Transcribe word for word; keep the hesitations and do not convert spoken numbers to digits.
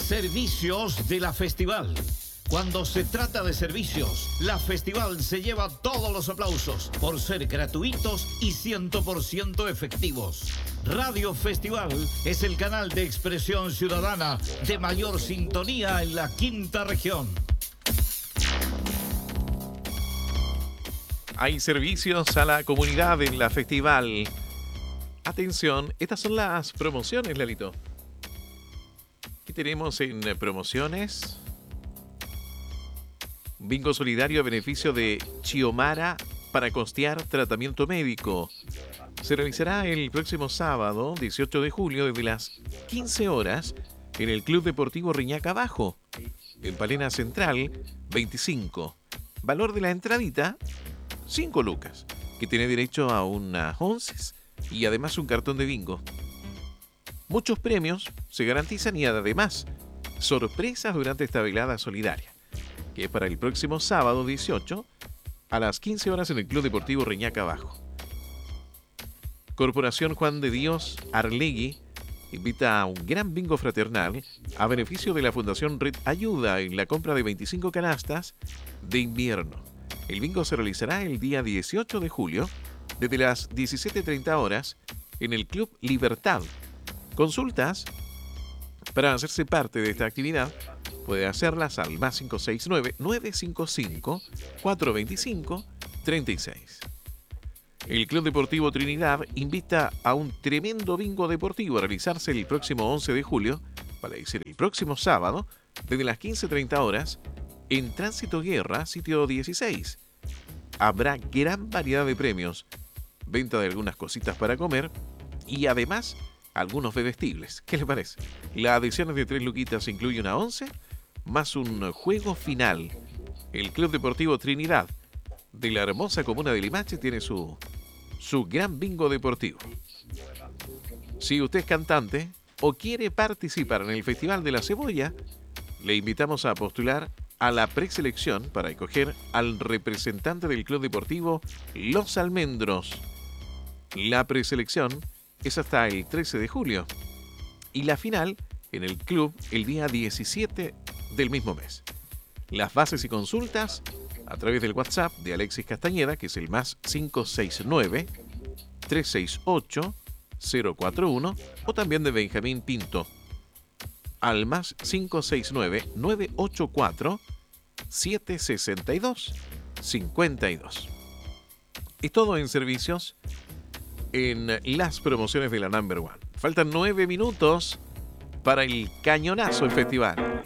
Servicios de la Festival. Cuando se trata de servicios, la Festival se lleva todos los aplausos por ser gratuitos y cien por ciento efectivos. Radio Festival es el canal de expresión ciudadana de mayor sintonía en la quinta región. Hay servicios a la comunidad en la Festival. Atención, estas son las promociones, Lalito. ¿Qué tenemos en promociones? Bingo solidario a beneficio de Chiomara para costear tratamiento médico. Se realizará el próximo sábado, dieciocho de julio, desde las quince horas, en el Club Deportivo Reñaca Abajo, en Palena Central, veinticinco. Valor de la entradita, cinco lucas, que tiene derecho a unas once y además un cartón de bingo. Muchos premios se garantizan y además sorpresas durante esta velada solidaria, que es para el próximo sábado dieciocho a las quince horas en el Club Deportivo Reñaca Abajo. Corporación Juan de Dios Arlegui invita a un gran bingo fraternal a beneficio de la Fundación Red Ayuda en la compra de veinticinco canastas de invierno. El bingo se realizará el día dieciocho de julio desde las diecisiete treinta horas en el Club Libertad. Consultas para hacerse parte de esta actividad puede hacerlas al más cinco seis nueve, nueve cinco cinco, cuatro dos cinco, tres seis. El Club Deportivo Trinidad invita a un tremendo bingo deportivo a realizarse el próximo once de julio, para decir el próximo sábado, desde las quince treinta horas, en Tránsito Guerra, sitio dieciséis. Habrá gran variedad de premios, venta de algunas cositas para comer y además algunos bebestibles. ¿Qué le parece? La adición de tres luquitas incluye una once más un juego final. El Club Deportivo Trinidad de la hermosa comuna de Limache tiene su, su gran bingo deportivo. Si usted es cantante o quiere participar en el Festival de la Cebolla, le invitamos a postular a la preselección para escoger al representante del Club Deportivo Los Almendros. La preselección es hasta el trece de julio y la final en el club el día diecisiete del mismo mes. Las bases y consultas a través del WhatsApp de Alexis Castañeda, que es el más cinco seis nueve, tres seis ocho, cero cuatro uno, o también de Benjamín Pinto al más cinco seis nueve, nueve ocho cuatro, siete seis dos, cinco dos. Es todo en servicios en las promociones de la Number One. Faltan nueve minutos para el cañonazo del festival.